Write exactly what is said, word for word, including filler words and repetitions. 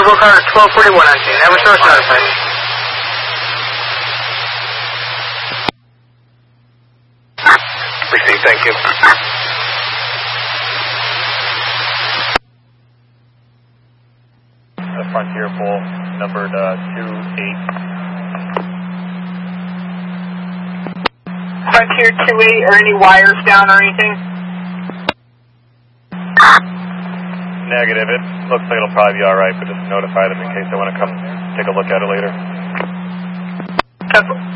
Go car is twelve forty-one on scene. Have a source notified. Received, thank you. The Frontier Bull, numbered uh, two eight. Frontier two eight, are any wires down or anything? Negative. It looks like it'll probably be alright, but just notify them in case they want to come take a look at it later. Okay.